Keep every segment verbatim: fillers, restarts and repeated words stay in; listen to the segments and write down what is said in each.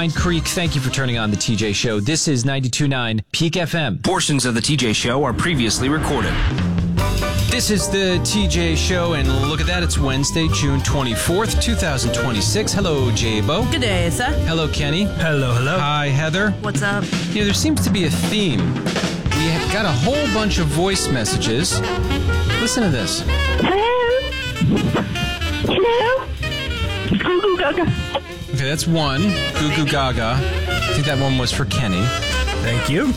Pine Creek. Thank you for turning on the T J Show. This is ninety-two point nine Peak F M. Portions of the T J Show are previously recorded. This is the T J Show, and look at that. It's Wednesday, June twenty-fourth, twenty twenty-six. Hello, J-Bo. Good day, sir. Hello, Kenny. Hello, hello. Hi, Heather. What's up? You know, there seems to be a theme. We have got a whole bunch of voice messages. Listen to this. Hello? Hello? Goo Goo Gaga. Okay, that's one. Goo Goo Gaga. I think that one was for Kenny. Thank you.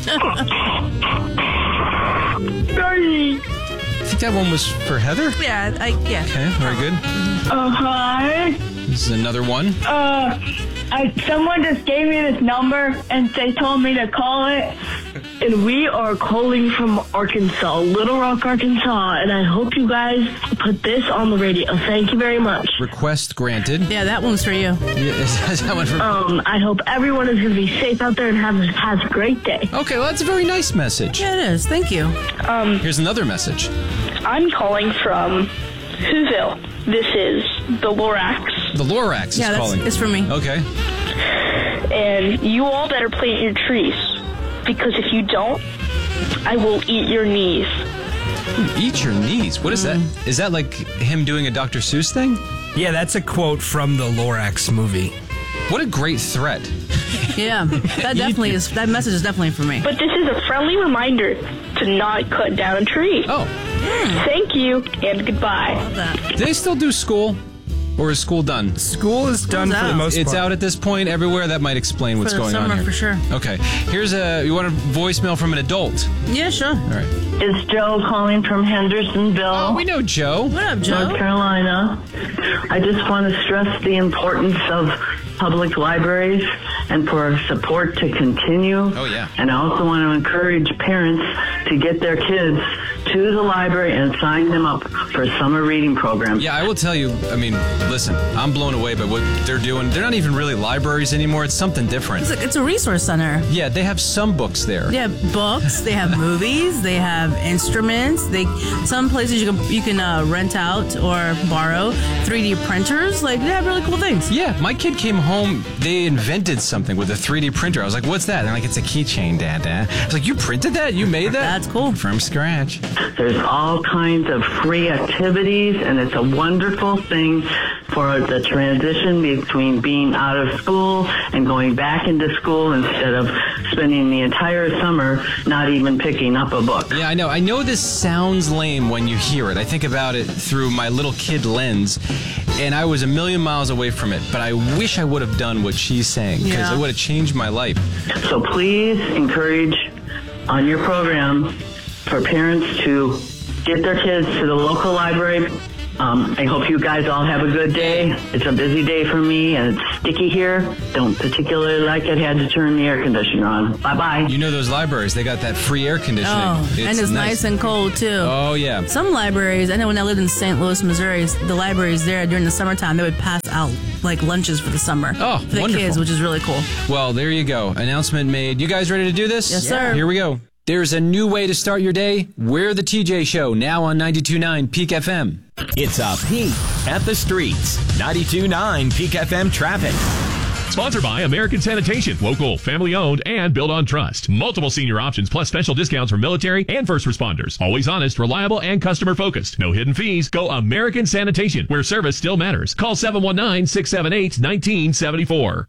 Sorry. I think that one was for Heather. Yeah, I, yeah. Okay, very good. Uh, hi. This is another one. Uh, I, someone just gave me this number and they told me to call it. And we are calling from Arkansas, Little Rock, Arkansas. And I hope you guys put this on the radio. Thank you very much. Request granted. Yeah, that one's for you. Yeah, is that one for... Um, I hope everyone is going to be safe out there and have, has a great day. Okay, well, that's a very nice message. Yeah, it is. Thank you. Um, Here's another message. I'm calling from Whoville. This is the Lorax. The Lorax is Yeah, that's calling. it's for me. Okay. And you all better plant your trees. Because if you don't, I will eat your knees. Eat your knees. What is that? Is that like him doing a Doctor Seuss thing? Yeah, that's a quote from the Lorax movie. What a great threat. Yeah, that definitely is. That message is definitely for me. But this is a friendly reminder to not cut down a tree. Oh. Thank you, and goodbye. Love that. Do they still do school? Or is school done? School is done School's for the out. most It's part. out at this point everywhere. That might explain what's For the going summer, on here. for sure. Okay. Here's a... You want a voicemail from an adult? Yeah, sure. All right. It's Joe calling from Hendersonville, Oh, we know Joe. What up, Joe? North Carolina. I just want to stress the importance of public libraries and for support to continue. Oh, yeah. And I also want to encourage parents to get their kids to the library and sign them up for summer reading programs. Yeah, I will tell you, I mean, listen, I'm blown away by what they're doing. They're not even really libraries anymore. It's something different. It's a, it's a resource center. Yeah, they have some books there. They have books. They have movies. They have instruments. They some places you can you can uh, rent out or borrow three D printers. Like they have really cool things. Yeah, my kid came home, they invented something with a three D printer. I was like, what's that? And they're like, it's a keychain, Dad, Dad. I was like, you printed that? You made that? That's cool. From scratch. There's all kinds of free activities, and it's a wonderful thing for the transition between being out of school and going back into school instead of spending the entire summer not even picking up a book. Yeah, I know. I know this sounds lame when you hear it. I think about it through my little kid lens, and I was a million miles away from it, but I wish I would have done what she's saying, because Yeah. it would have changed my life. So please encourage on your program for parents to get their kids to the local library. Um, I hope you guys all have a good day. It's a busy day for me, and it's sticky here. Don't particularly like it. Had to turn the air conditioner on. Bye-bye. You know those libraries, they got that free air conditioning. Oh, and it's nice. and cold too. Oh, yeah. Some libraries, I know when I lived in Saint Louis, Missouri, the libraries there during the summertime, they would pass out like lunches for the summer. Oh, for the wonderful. kids, which is really cool. Well, there you go. Announcement made. You guys ready to do this? Yes, sir. Here we go. There's a new way to start your day. We're the T J Show, now on ninety-two point nine Peak F M. It's a peek at the streets. ninety-two point nine Peak F M traffic. Sponsored by American Sanitation, local, family-owned, and built on trust. Multiple senior options plus special discounts for military and first responders. Always honest, reliable, and customer-focused. No hidden fees. Go American Sanitation, where service still matters. Call seven one nine, six seven eight, one nine seven four.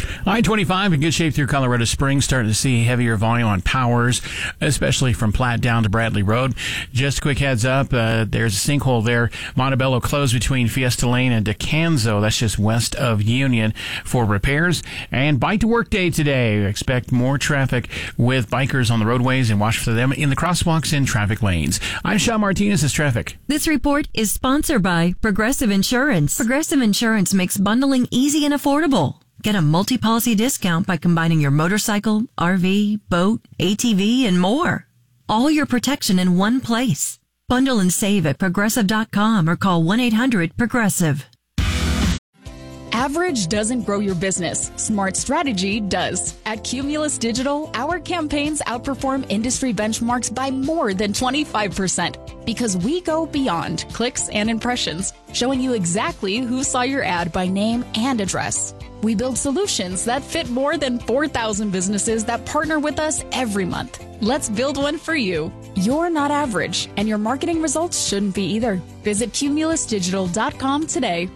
I twenty-five in good shape through Colorado Springs, starting to see heavier volume on Powers, especially from Platte down to Bradley Road. Just a quick heads up, uh, there's a sinkhole there. Montebello closed between Fiesta Lane and DeCanzo. That's just west of Union for repairs. And Bike to Work Day today. Expect more traffic with bikers on the roadways and watch for them in the crosswalks and traffic lanes. I'm Sean Martinez. This traffic. This report is sponsored by Progressive Insurance. Progressive Insurance makes bundling easy and affordable. Get a multi-policy discount by combining your motorcycle, R V, boat, A T V, and more. All your protection in one place. Bundle and save at progressive dot com or call one eight hundred progressive. Average doesn't grow your business. Smart strategy does. At Cumulus Digital, our campaigns outperform industry benchmarks by more than twenty-five percent because we go beyond clicks and impressions, showing you exactly who saw your ad by name and address. We build solutions that fit more than four thousand businesses that partner with us every month. Let's build one for you. You're not average, and your marketing results shouldn't be either. Visit cumulus digital dot com today.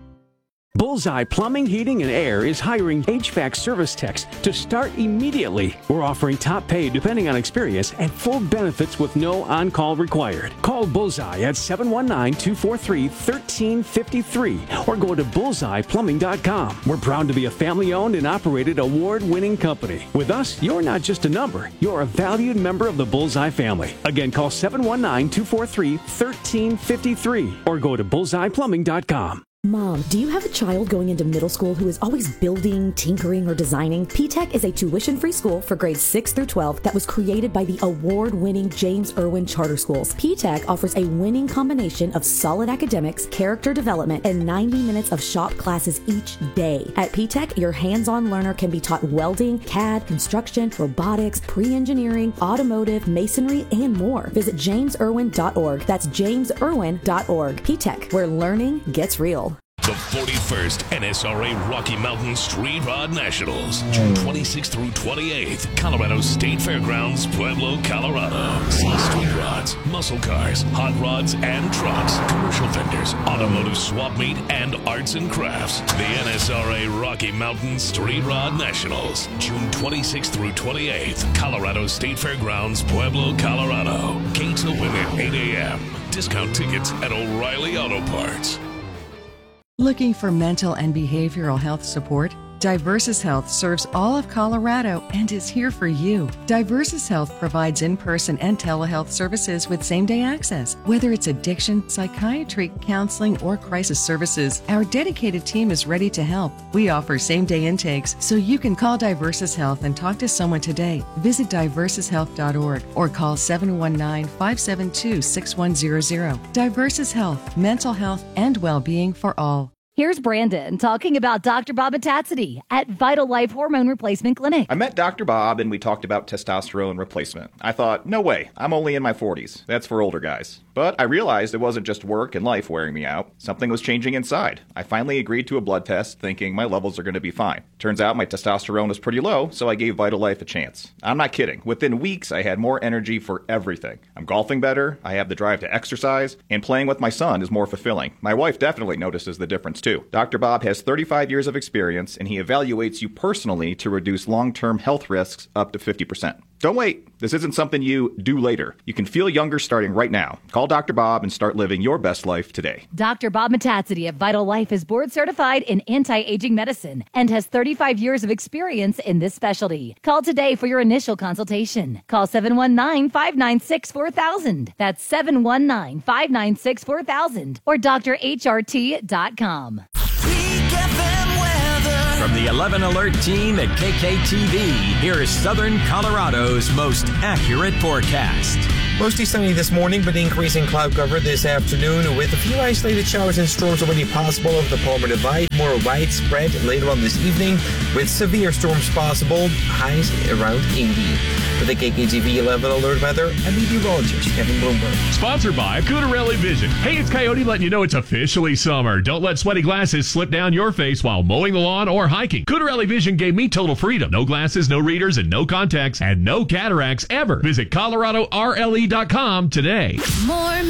Bullseye Plumbing, Heating, and Air is hiring H V A C service techs to start immediately. We're offering top pay depending on experience and full benefits with no on-call required. Call Bullseye at seven one nine, two four three, one three five three or go to bullseye plumbing dot com. We're proud to be a family-owned and operated award-winning company. With us, you're not just a number. You're a valued member of the Bullseye family. Again, call seven one nine, two four three, one three five three or go to bullseye plumbing dot com. Mom, do you have a child going into middle school who is always building, tinkering, or designing? P TECH is a tuition-free school for grades six through twelve that was created by the award-winning James Irwin Charter Schools. P TECH offers a winning combination of solid academics, character development, and ninety minutes of shop classes each day. At P TECH, your hands-on learner can be taught welding, C A D, construction, robotics, pre-engineering, automotive, masonry, and more. Visit james irwin dot org. That's james irwin dot org. P TECH, where learning gets real. The forty-first N S R A Rocky Mountain Street Rod Nationals, June twenty-sixth through twenty-eighth, Colorado State Fairgrounds, Pueblo, Colorado. See street rods, muscle cars, hot rods and trucks, commercial vendors, automotive swap meet, and arts and crafts. The N S R A Rocky Mountain Street Rod Nationals, June twenty-sixth through twenty-eighth, Colorado State Fairgrounds, Pueblo, Colorado. Gates open at eight a.m. Discount tickets at O'Reilly Auto Parts. Looking for mental and behavioral health support? Diversus Health serves all of Colorado and is here for you. Diversus Health provides in-person and telehealth services with same-day access. Whether it's addiction, psychiatry, counseling, or crisis services, our dedicated team is ready to help. We offer same-day intakes, so you can call Diversus Health and talk to someone today. Visit diversus health dot org or call seven one nine, five seven two, six one zero zero. Diversus Health, mental health and well-being for all. Here's Brandon talking about Doctor Bob Metatsity at Vital Life Hormone Replacement Clinic. I met Doctor Bob and we talked about testosterone replacement. I thought, no way, I'm only in my forties. That's for older guys. But I realized it wasn't just work and life wearing me out. Something was changing inside. I finally agreed to a blood test thinking my levels are going to be fine. Turns out my testosterone was pretty low, so I gave Vital Life a chance. I'm not kidding. Within weeks, I had more energy for everything. I'm golfing better, I have the drive to exercise, and playing with my son is more fulfilling. My wife definitely notices the difference too. Doctor Bob has thirty-five years of experience, and he evaluates you personally to reduce long-term health risks up to fifty percent. Don't wait. This isn't something you do later. You can feel younger starting right now. Call Doctor Bob and start living your best life today. Doctor Bob Metatsity at Vital Life is board certified in anti-aging medicine and has thirty-five years of experience in this specialty. Call today for your initial consultation. Call seven one nine, five nine six, four thousand. That's seven one nine, five nine six, four thousand or D R H R T dot com. From the eleven Alert team at K K T V, here is Southern Colorado's most accurate forecast. Mostly sunny this morning, but increasing cloud cover this afternoon with a few isolated showers and storms already possible over the Palmer Divide. More widespread later on this evening with severe storms possible, highs around eighty. For the K K T V eleven Alert weather, I'm meteorologist Kevin Bloomberg. Sponsored by Cutarelli Vision. Hey, it's Coyote letting you know it's officially summer. Don't let sweaty glasses slip down your face while mowing the lawn or hiking. Cutarelli Vision gave me total freedom. No glasses, no readers, and no contacts, and no cataracts ever. Visit Colorado R L E dot com today. More